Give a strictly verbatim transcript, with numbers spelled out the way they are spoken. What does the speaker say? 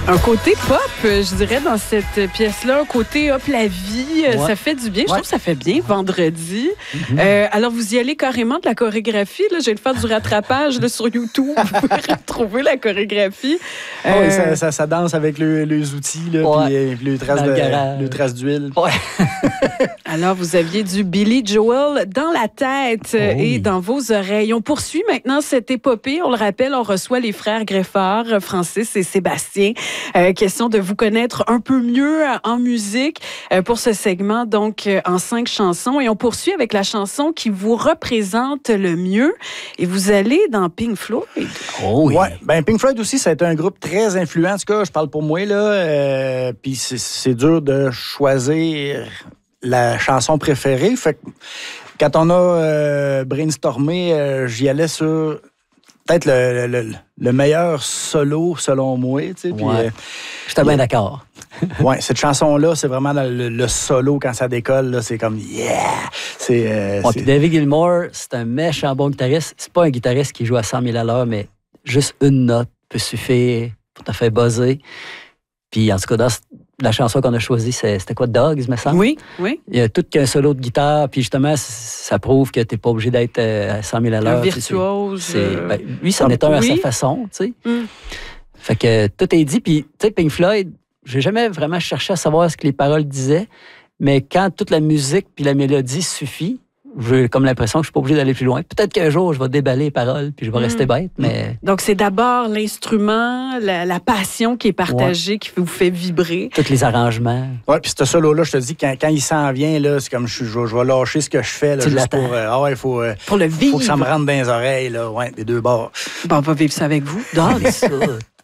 Un côté pop, je dirais, dans cette pièce-là, un côté hop, la vie, ouais. Ça fait du bien. Je ouais. trouve que ça fait bien vendredi. Mm-hmm. Euh, alors, vous y allez carrément de la chorégraphie. Là. Je vais le faire du rattrapage là, sur YouTube. Vous pouvez retrouver la chorégraphie. Euh... Oh, oui, ça, ça, ça danse avec le, les outils, là, ouais. puis les traces, de, les traces d'huile. Ouais. Alors, vous aviez du Billy Joel dans la tête oh, et oui. dans vos oreilles. On poursuit maintenant cette épopée. On le rappelle, on reçoit les frères Greffard, Francis et Sébastien. Euh, question de vous connaître un peu mieux en musique euh, pour ce segment, donc euh, en cinq chansons. Et on poursuit avec la chanson qui vous représente le mieux. Et vous allez dans Pink Floyd. Oh oui. Ouais, ben Pink Floyd aussi, ça a été un groupe très influent. En tout cas, je parle pour moi, là. Euh, Puis c'est, c'est dur de choisir la chanson préférée. Fait que quand on a euh, brainstormé, euh, j'y allais sur... peut-être le, le, le meilleur solo, selon moi. Tu sais, puis, ouais. euh, Je suis bien d'accord. Oui, cette chanson-là, c'est vraiment le, le solo quand ça décolle. Là, c'est comme « yeah ». C'est, euh, ouais, puis David Gilmour, c'est un méchant bon guitariste. C'est pas un guitariste qui joue à cent mille à l'heure, mais juste une note peut suffire pour te faire buzzer. Puis en tout cas, dans la chanson qu'on a choisie, c'était quoi, Dogs, me semble? Oui, oui. Il y a tout qu'un solo de guitare, puis justement, ça prouve que t'es pas obligé d'être à cent mille à l'heure. Un virtuose. C'est, c'est, ben, lui, c'en est un à oui. sa façon, tu sais. Mm. Fait que tout est dit, puis tu sais, Pink Floyd, j'ai jamais vraiment cherché à savoir ce que les paroles disaient, mais quand toute la musique puis la mélodie suffit, j'ai comme l'impression que je suis pas obligé d'aller plus loin. Peut-être qu'un jour, je vais déballer les paroles puis je vais mmh. rester bête, mais... Donc, c'est d'abord l'instrument, la, la passion qui est partagée, ouais. qui vous fait vibrer. Tous les arrangements. Oui, puis ce solo-là, je te dis, quand, quand il s'en vient, là, c'est comme je, je, je vais lâcher ce que je fais, là, juste pour... Euh, ah ouais, il faut... Euh, pour le vivre. Faut que ça me rentre dans les oreilles, là, ouais, des deux bords. Bon, on va vivre ça avec vous. Dans les